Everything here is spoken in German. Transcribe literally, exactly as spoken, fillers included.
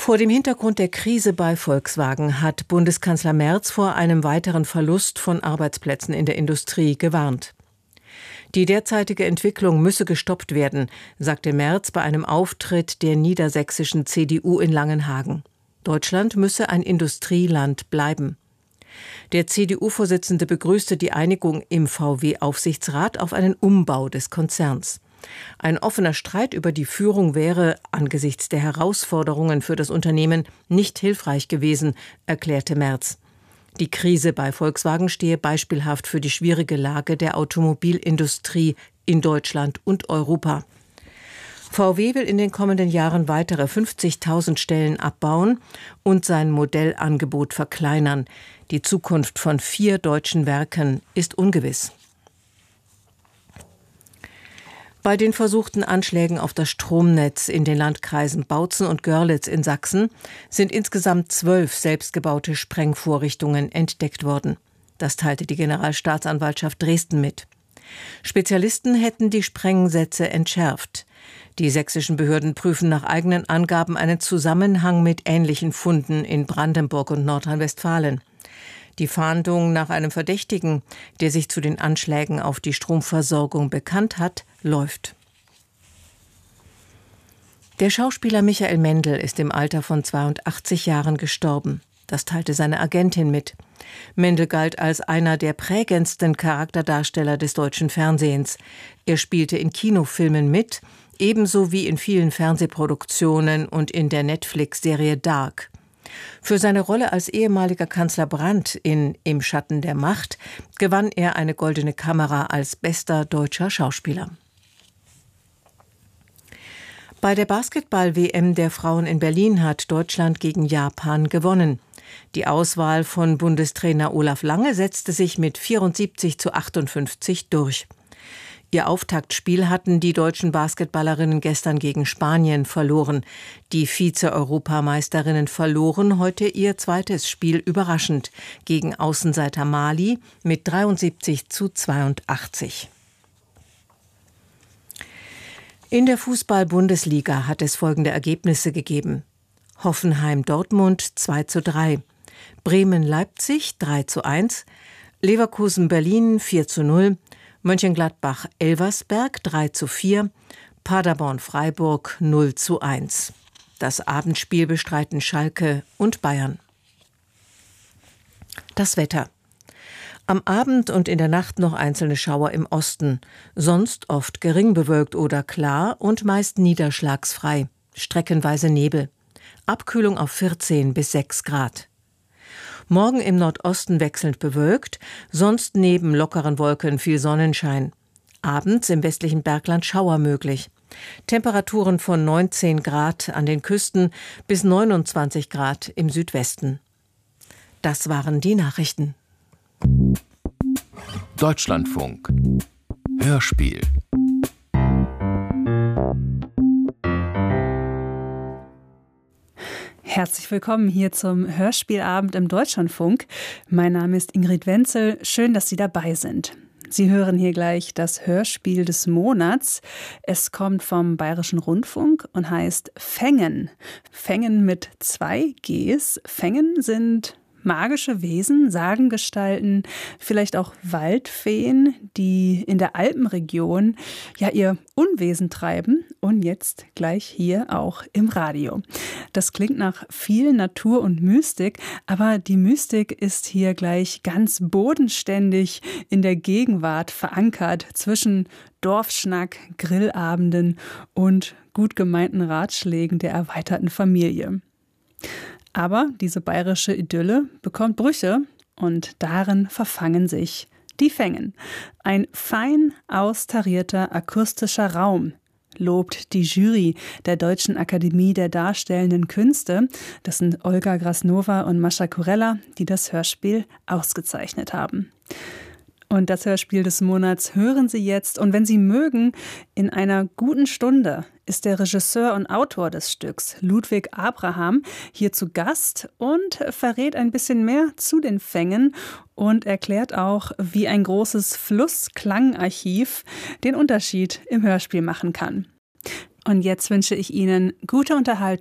Vor dem Hintergrund der Krise bei Volkswagen hat Bundeskanzler Merz vor einem weiteren Verlust von Arbeitsplätzen in der Industrie gewarnt. Die derzeitige Entwicklung müsse gestoppt werden, sagte Merz bei einem Auftritt der niedersächsischen C D U in Langenhagen. Deutschland müsse ein Industrieland bleiben. Der C D U-Vorsitzende begrüßte die Einigung im V W-Aufsichtsrat auf einen Umbau des Konzerns. Ein offener Streit über die Führung wäre angesichts der Herausforderungen für das Unternehmen nicht hilfreich gewesen, erklärte Merz. Die Krise bei Volkswagen stehe beispielhaft für die schwierige Lage der Automobilindustrie in Deutschland und Europa. V W will in den kommenden Jahren weitere fünfzigtausend Stellen abbauen und sein Modellangebot verkleinern. Die Zukunft von vier deutschen Werken ist ungewiss. Bei den versuchten Anschlägen auf das Stromnetz in den Landkreisen Bautzen und Görlitz in Sachsen sind insgesamt zwölf selbstgebaute Sprengvorrichtungen entdeckt worden. Das teilte die Generalstaatsanwaltschaft Dresden mit. Spezialisten hätten die Sprengsätze entschärft. Die sächsischen Behörden prüfen nach eigenen Angaben einen Zusammenhang mit ähnlichen Funden in Brandenburg und Nordrhein-Westfalen. Die Fahndung nach einem Verdächtigen, der sich zu den Anschlägen auf die Stromversorgung bekannt hat, läuft. Der Schauspieler Michael Mendl ist im Alter von zweiundachtzig Jahren gestorben. Das teilte seine Agentin mit. Mendl galt als einer der prägendsten Charakterdarsteller des deutschen Fernsehens. Er spielte in Kinofilmen mit, ebenso wie in vielen Fernsehproduktionen und in der Netflix-Serie Dark. Für seine Rolle als ehemaliger Kanzler Brandt in Im Schatten der Macht gewann er eine Goldene Kamera als bester deutscher Schauspieler. Bei der Basketball-W M der Frauen in Berlin hat Deutschland gegen Japan gewonnen. Die Auswahl von Bundestrainer Olaf Lange setzte sich mit vierundsiebzig zu achtundfünfzig durch. Ihr Auftaktspiel hatten die deutschen Basketballerinnen gestern gegen Spanien verloren. Die Vize-Europameisterinnen verloren heute ihr zweites Spiel überraschend gegen Außenseiter Mali mit dreiundsiebzig zu zweiundachtzig. In der Fußball-Bundesliga hat es folgende Ergebnisse gegeben. Hoffenheim-Dortmund zwei zu drei, Bremen-Leipzig drei zu eins, Leverkusen-Berlin vier zu null, Mönchengladbach-Elversberg drei zu vier, Paderborn-Freiburg null zu eins. Das Abendspiel bestreiten Schalke und Bayern. Das Wetter. Am Abend und in der Nacht noch einzelne Schauer im Osten, sonst oft gering bewölkt oder klar und meist niederschlagsfrei, streckenweise Nebel. Abkühlung auf vierzehn bis sechs Grad. Morgen im Nordosten wechselnd bewölkt, sonst neben lockeren Wolken viel Sonnenschein. Abends im westlichen Bergland Schauer möglich. Temperaturen von neunzehn Grad an den Küsten bis neunundzwanzig Grad im Südwesten. Das waren die Nachrichten. Deutschlandfunk. Hörspiel. Herzlich willkommen hier zum Hörspielabend im Deutschlandfunk. Mein Name ist Ingrid Wenzel. Schön, dass Sie dabei sind. Sie hören hier gleich das Hörspiel des Monats. Es kommt vom Bayerischen Rundfunk und heißt Fängen. Fängen mit zwei Gs. Fängen sind magische Wesen, Sagengestalten, vielleicht auch Waldfeen, die in der Alpenregion ja ihr Unwesen treiben und jetzt gleich hier auch im Radio. Das klingt nach viel Natur und Mystik, aber die Mystik ist hier gleich ganz bodenständig in der Gegenwart verankert zwischen Dorfschnack, Grillabenden und gut gemeinten Ratschlägen der erweiterten Familie. Aber diese bayerische Idylle bekommt Brüche und darin verfangen sich die Fängen. Ein fein austarierter akustischer Raum, lobt die Jury der Deutschen Akademie der Darstellenden Künste. Das sind Olga Grasnova und Mascha Kurella, die das Hörspiel ausgezeichnet haben. Und das Hörspiel des Monats hören Sie jetzt. Und wenn Sie mögen, in einer guten Stunde ist der Regisseur und Autor des Stücks, Ludwig Abraham, hier zu Gast und verrät ein bisschen mehr zu den Fängen und erklärt auch, wie ein großes Flussklangarchiv den Unterschied im Hörspiel machen kann. Und jetzt wünsche ich Ihnen gute Unterhaltung